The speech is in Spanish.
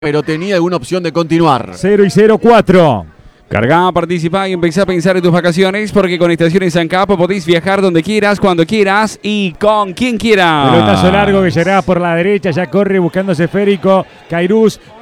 pero tenía alguna opción de continuar. 0 y 0, 4. Cargá, participá y empezá a pensar en tus vacaciones porque con Estaciones San Capo podéis viajar donde quieras, cuando quieras y con quien quieras. Pelotazo largo que llegará por la derecha, ya corre buscándose esférico. Cairuz